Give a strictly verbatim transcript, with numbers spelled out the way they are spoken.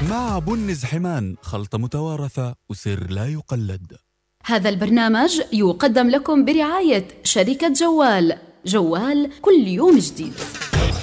مع بن زحمان، خلطة متوارثة وسر لا يقلد. هذا البرنامج يقدم لكم برعاية شركة جوال. جوال كل يوم جديد.